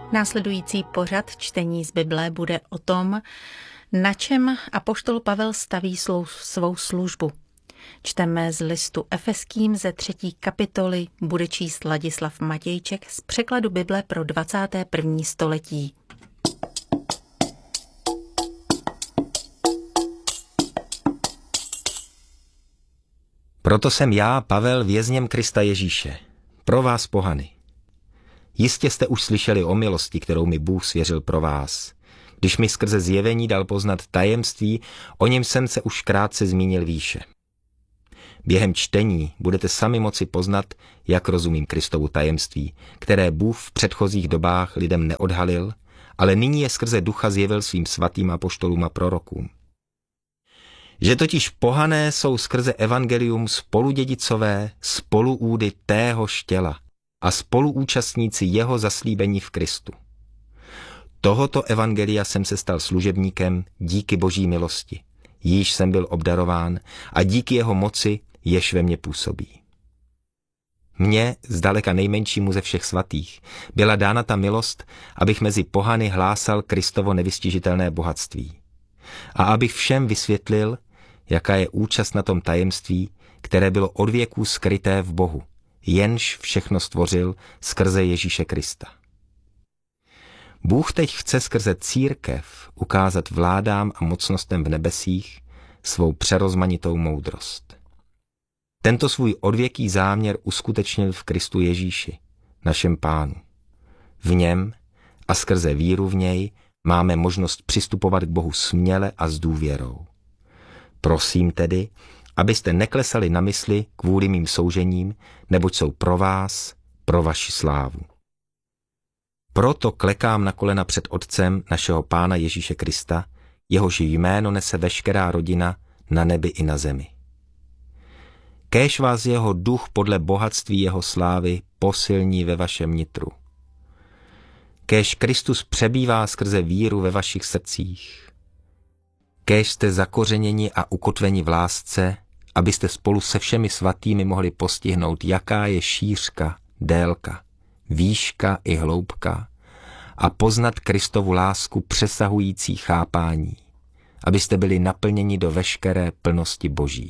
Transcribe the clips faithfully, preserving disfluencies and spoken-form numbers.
Následující pořad čtení z Bible bude o tom, na čem apoštol Pavel staví svou službu. Čteme z listu Efeským ze třetí kapitoly, bude číst Ladislav Matějček z překladu Bible pro dvacáté první století. Proto jsem já, Pavel, vězněm Krista Ježíše, pro vás pohany. Jistě jste už slyšeli o milosti, kterou mi Bůh svěřil pro vás, když mi skrze zjevení dal poznat tajemství, o něm jsem se už krátce zmínil výše. Během čtení budete sami moci poznat, jak rozumím Kristovu tajemství, které Bůh v předchozích dobách lidem neodhalil, ale nyní je skrze ducha zjevil svým svatým apoštolům a prorokům. Že totiž pohané jsou skrze evangelium spoludědicové, spoluúdy téhož těla a spoluúčastníci jeho zaslíbení v Kristu. Tohoto evangelia jsem se stal služebníkem díky boží milosti, jíž jsem byl obdarován a díky jeho moci, jež ve mně působí. Mně, zdaleka nejmenšímu ze všech svatých, byla dána ta milost, abych mezi pohany hlásal Kristovo nevystižitelné bohatství a abych všem vysvětlil, jaká je účast na tom tajemství, které bylo od věků skryté v Bohu, jenž všechno stvořil skrze Ježíše Krista. Bůh teď chce skrze církev ukázat vládám a mocnostem v nebesích svou přerozmanitou moudrost. Tento svůj odvěký záměr uskutečnil v Kristu Ježíši, našem Pánu. V něm a skrze víru v něj máme možnost přistupovat k Bohu směle a s důvěrou. Prosím tedy, abyste neklesali na mysli kvůli mým soužením, neboť jsou pro vás, pro vaši slávu. Proto klekám na kolena před Otcem našeho Pána Ježíše Krista, jehož jméno nese veškerá rodina na nebi i na zemi. Kéž vás jeho duch podle bohatství jeho slávy posilní ve vašem nitru. Kéž Kristus přebývá skrze víru ve vašich srdcích. Kéž jste zakořeněni a ukotveni v lásce, abyste spolu se všemi svatými mohli postihnout, jaká je šířka, délka, výška i hloubka a poznat Kristovu lásku přesahující chápání, abyste byli naplněni do veškeré plnosti Boží.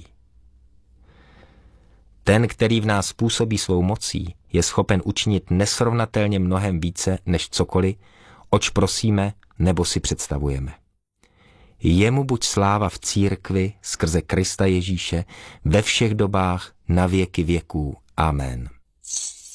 Ten, který v nás působí svou mocí, je schopen učinit nesrovnatelně mnohem více než cokoliv, oč prosíme nebo si představujeme. Jemu buď sláva v církvi skrze Krista Ježíše ve všech dobách na věky věků. Amen.